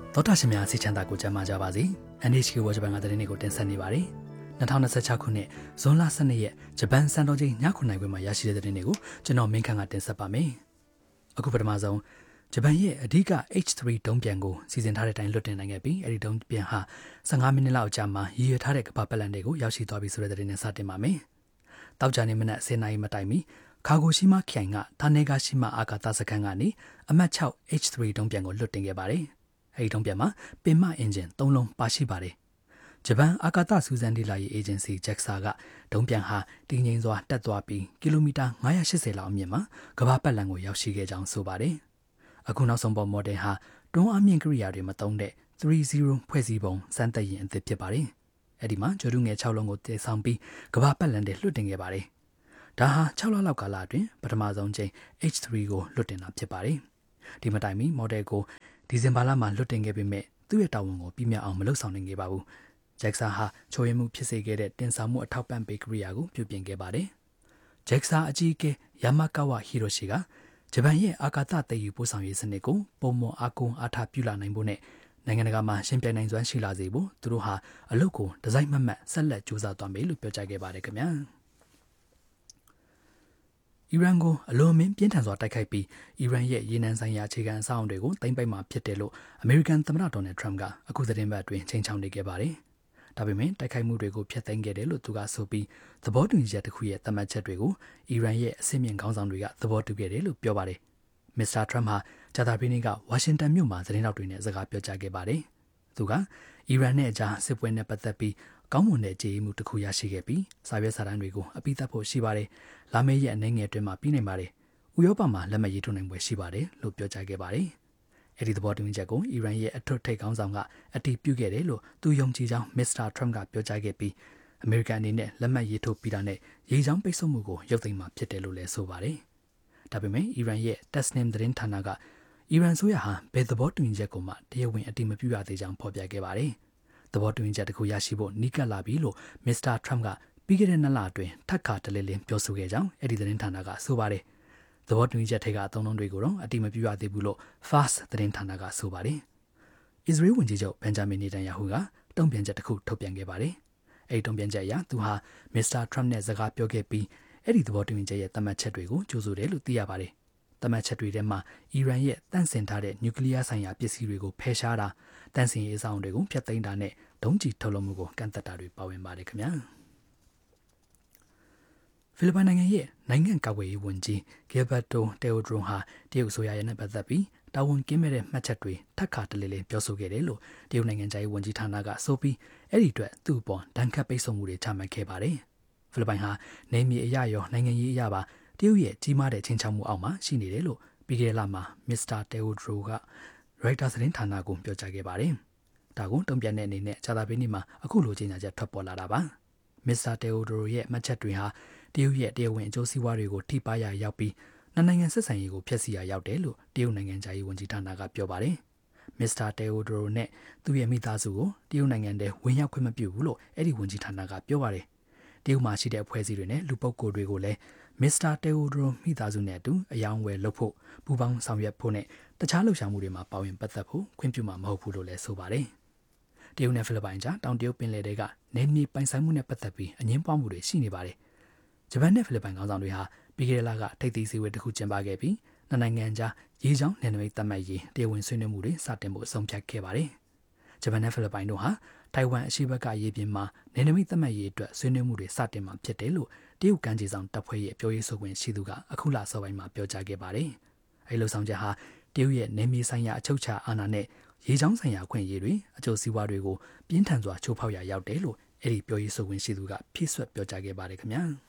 သောတာရှင်များစီချမ်းသာကိုကြမ်းမာကြပါစေ NHK ဝါဂျပန်ကသတင်းတွေကိုတင်ဆက်နေပါတယ်2026ခုနှစ်ဇွန်လ12ရက်ဂျပန်စံတော်ချိန်ည9:00ခွဲမှာရရှိတဲ့သတင်းတွေကိုကျွန်တော်မင်းခန့်ကတင်ဆက်ပါမယ်အခုပထမဆုံးဂျပန်ရဲ့အဓိက H3 ဒုံးပျံကိုစီစဉ်ထားတဲ့အတိုင်းလွှတ်တင်နိုင်ခဲ့ပြီးအဲဒီဒုံးပျံဟာ15မိနစ်လောက်ကြာမှရည်ရွယ်ထားတဲ့ကမ္ဘာပတ်လမ်းတွေကိုရောက်ရှိသွားပြီဆိုတဲ့သတင်းနဲ့စတင်ပါမယ်တောက်ကြနေမနက်10:00နာရီမတိုင်မီကာဂိုရှိမာခိုင်ကဌာနေကရှိမာအာကာသစခန်းကနေအမှတ်6 H3 ဒုံးပျံကိုလွှတ်တင်ခဲ့ပါတယ်အဲဒီတုံးပြန်မှာပင်မအင်ဂျင်3လုံးပါရှိပါတယ်။ဂျပန်အာကာသစူးစမ်းလေ့လာရေးအေဂျင်စီ JAXA ကဒုံးပြန်ဟာတည်ငြိမ်စွာတက်သွားပြီးကီလိုမီတာ980လောက်အမြင့်မှာကမ္ဘာပတ်လမ်းကိုရောက်ရှိခဲ့ကြောင်းဆိုပါတယ်။အခုနောက်ဆုံးပေါ်မော်ဒယ်ဟာတွန်းအားမြင့်ကိရိယာတွေမသုံးတဲ့30ဖွဲ့စည်းပုံစမ်းသပ်ရင်အသစ်ဖြစ်ပါတယ်။အဲဒီမှာဂျိုဒူငယ်6လုံးကိုတည်ဆောင်ပြီးကမ္ဘာပတ်လမ်းတွေလွှတ်တင်ခဲ့ပါတယ်။ဒါဟာ6လလောက်ကာလအတွင်းပထမဆုံးချိန် H3 ကိုလွှတ်တင်တာဖြစ်ပါတယ်။ဒီမတိုင်မီမော်ဒယ်ကိုဒီဇင်ဘာလမှာလွှတ်တင်ခဲ့ပေမဲ့သူ့ရဲ့တာဝန်ကိုပြည့်မြတ်အောင်မလုပ်ဆောင်နိုင်ခဲ့ပါဘူး။ JAXA ဟာချိုးယမှုဖြစ်စေခဲ့တဲ့တင်ဆောင်မှုအထောက်ပံ့ပေးကိရိယာကိုပြုပြင်ခဲ့ပါတယ်။ JAXA အကြီးအကဲယာမကာဝဟီရိုရှိကဂျပန်ရဲ့အာကာသတည်ယူပို့ဆောင်ရေးစနစ်ကိုပုံမအားကိုးအားထားပြုလာနိုင်ဖို့နဲ့နိုင်ငံတကာမှာရှင်ပြိုင်နိုင်စွမ်းရှိလာစေဖို့သူတို့ဟာအလုပ်ကိုဒီဇိုင်းမတ်ဆက်လက်ကြိုးစားသွားမယ်လို့ပြောကြားခဲ့ပါတယ်ခင်ဗျာ။အီရန်ကိုအလွန်မင်းပြင်းထန်စွာတိုက်ခိုက်ပြီးအီရန်ရဲ့ရေနံဆိုင်ရာအခြေခံအဆောက်အအုံတွေကိုသိမ်းပိုက်မှာဖြစ်တယ်လို့အမေရိကန်သမ္မတဒေါ်နယ်ထရမ့်ကအခုသတင်းပတ်အတွင်းချိန်ချောင်းနေခဲ့ပါတယ်။ဒါပေမဲ့တိုက်ခိုက်မှုတွေကိုဖျက်သိမ်းခဲ့တယ်လို့သူကဆိုပြီးသဘောတူညီချက်တစ်ခုရဲ့သတ်မှတ်ချက်တွေကိုအီရန်ရဲ့အဆင့်မြင့်ခေါင်းဆောင်တွေကသဘောတူခဲ့တယ်လို့ပြောပါတယ်။မစ္စတာထရမ့်ဟာဂျာတာပီနီကဝါရှင်တန်မြို့မှာသတင်းတောက်တွေနဲ့စကားပြောကြားခဲ့ပါတယ်။သူကအီရန်နဲ့အကြားစစ်ပွဲနဲ့ပတ်သက်ပြီးကောင်းမွန်တဲ့ကြေးမှုတစ်ခုရရှိခဲ့ပြီးစာရွက်စာတမ်းတွေကိုအပိသက်ဖို့ရှိပါတယ်။လာမယ့်ရက်အနေငယ်အတွင်းမှာပြီးနိုင်ပါတယ်။ဥရောပမှာလက်မှတ်ရေးထိုးနိုင်ပွဲရှိပါတယ်လို့ပြောကြားခဲ့ပါတယ်။အဲဒီသဘောတူညီချက်ကိုအီရန်ရဲ့အထွတ်ထိပ်ခေါင်းဆောင်ကအတည်ပြုခဲ့တယ်လို့သူယုံကြည်ကြောင်းမစ္စတာထရမ့်ကပြောကြားခဲ့ပြီးအမေရိကန်အနေနဲ့လက်မှတ်ရေးထိုးပြီးတာနဲ့ရေချောင်းပိတ်ဆို့မှုကိုရုပ်သိမ်းမှာဖြစ်တယ်လို့လည်းဆိုပါတယ်။ဒါပေမဲ့အီရန်ရဲ့ Tasnim သတင်းဌာနကအီရန်ဆိုရဟာဘယ်သဘောတူညီချက်ကိုမှတရားဝင်အတည်မပြုရသေးကြောင်းဖော်ပြခဲ့ပါတယ်။သဘောတူညီချက်တစ်ခုရရှိဖို့နီးကပ်လာပြီလို့မစ္စတာထရမ့်ကပြီးခဲ့တဲ့2လအတွင်းထပ်ခါတလဲလဲပြောဆိုခဲ့ကြောင်းအဲ့ဒီသတင်းဌာနကဆိုပါတယ်။သဘောတူညီချက်ထိကအသုံးနှုန်းတွေကိုတော့အတိမပြုရသေးဘူးလို့ Fast သတင်းဌာနကဆိုပါတယ်။အစ္စရေးဝန်ကြီးချုပ်ဘန်ဂျမင်နေတန်ယာဟုကတုံ့ပြန်ချက်တစ်ခုထုတ်ပြန်ခဲ့ပါတယ်။အဲ့ဒီတုံ့ပြန်ချက်အရသူဟာမစ္စတာထရမ့်နဲ့စကားပြောခဲ့ပြီးအဲ့ဒီသဘောတူညီချက်ရဲ့သတ်မှတ်ချက်တွေကိုကြိုဆိုတယ်လို့သိရပါတယ်။သတ်မှတ်ချက်တွေထဲမှာအီရန်ရဲ့တန့်စင်ထားတဲ့နျူကလ িয়ার ဆိုင်ရာပစ္စည်းတွေကိုဖယ်ရှားတာတန့်စင်ရေးအဆောင်တွေကိုဖျက်သိမ်းတာနဲ့ဒုံးကျည်ထုတ်လုပ်မှုကိုကန့်သတ်တာတွေပါဝင်ပါတယ်ခင်ဗျာဖိလစ်ပိုင်နိုင်ငံရဲ့နိုင်ငံကာကွယ်ရေးဝန်ကြီးဂီဘတ်တိုတေအိုဒရိုဟာတရုတ်အစိုးရရဲ့နဲ့ပတ်သက်ပြီးတာဝန်ကင်းမဲ့တဲ့မှတ်ချက်တွေထပ်ခါတလဲလဲပြောဆိုခဲ့တယ်လို့တရုတ်နိုင်ငံသားရေးဝန်ကြီးဌာနကဆိုပြီးအဲ့ဒီအတွက်သူ့အပေါ်ဒဏ်ခတ်ပိတ်ဆို့မှုတွေချမှတ်ခဲ့ပါတယ်ဖိလစ်ပိုင်ဟာနေမြေအရရောနိုင်ငံရေးအရပါတရုတ်ရဲ့ကြီးမားတဲ့ချင်းချောက်မှုအောက်မှာရှိနေတယ်လို့ပြီးခဲ့တဲ့လမှာမစ္စတာတေအိုဒရိုကရိုက်တာသတင်းဌာနကိုပြောကြားခဲ့ပါတယ်ဒါကိုတုံ့ပြန်တဲ့အနေနဲ့ဂျာတာပီနီမှာအခုလိုကြေညာချက်ထွက်ပေါ်လာတာပါမစ္စတာတေအိုဒရိုရဲ့မှတ်ချက်တွေဟာတရုတ်ရဲ့တရားဝင်အကျိုးစီးပွားတွေကိုထိပါးရာရောက်ပြီးနိုင်ငံဆက်ဆံရေးကိုဖျက်ဆီးရာရောက်တယ်လို့တရုတ်နိုင်ငံသားရေးဝန်ကြီးဌာနကပြောပါတယ်မစ္စတာတေအိုဒရိုနဲ့သူ့ရဲ့မိသားစုကိုတရုတ်နိုင်ငံထဲဝင်ရောက်ခွင့်မပြုဘူးလို့အဲ့ဒီဝန်ကြီးဌာနကပြောပါတယ်တရုတ်မှာရှိတဲ့အဖွဲ့အစည်းတွေနဲ့လူပုဂ္ဂိုလ်တွေကိုလည်းမစ္စတာတေအိုဒရိုမိသားစုနဲ့အတူအယောင်ဝယ်လုပ်ဖို့ပူးပေါင်းဆောင်ရွက်ဖို့နဲ့တခြားလှုပ်ရှားမှုတွေမှာပါဝင်ပတ်သက်ဖို့ခွင့်ပြုမှာမဟုတ်ဘူးလို့လည်းဆိုပါတယ်တရုတ်နဲ့ဖိလစ်ပိုင်ကြားတောင်တရုတ်ပင်လယ်တွေကနယ်မြေပိုင်ဆိုင်မှုနဲ့ပတ်သက်ပြီးအငြင်းပွားမှုတွေရှိနေပါတယ်ဂျပန်နဲ့ဖိလစ်ပိုင်ခေါင်းဆောင်တွေဟာပြီးခဲ့တဲ့လကထိပ်သီးစည်းဝေးတစ်ခုကျင်းပခဲ့ပြီးနိုင်ငံကြားရေချောင်းနယ်နိမိတ်သတ်မှတ်ရေးတရားဝင်ဆွေးနွေးမှုတွေစတင်ဖို့အဆုံးဖြတ်ခဲ့ပါတယ်ဂျပန်နဲ့ဖိလစ်ပိုင်တို့ဟာထိုင်ဝမ်အရှေ့ဘက်ကရေပြင်မှာနယ်နိမိတ်သတ်မှတ်ရေးအတွက်ဆွေးနွေးမှုတွေစတင်မှာဖြစ်တယ်လို့တရုတ်ကမ်းခြေဆောင်တပ်ဖွဲ့ရဲ့ပြောရေးဆိုခွင့်ရှိသူကအခုလစောပိုင်းမှာပြောကြားခဲ့ပါတယ်အဲဒီလိုဆောင်ချက်ဟာတရုတ်ရဲ့နယ်မြေဆိုင်ရာအချုပ်အခြာအာဏာနဲ့ရေချောင်းဆိုင်ရာအခွင့်အရေးတွေအကျိုးစီးပွားတွေကိုပြင်းထန်စွာချိုးဖောက်ရာရောက်တယ်လို့အဲ့ဒီပြောရေးဆိုခွင့်ရှိသူကဖြည့်ဆွတ်ပြောကြားခဲ့ပါတယ်ခင်ဗျာ။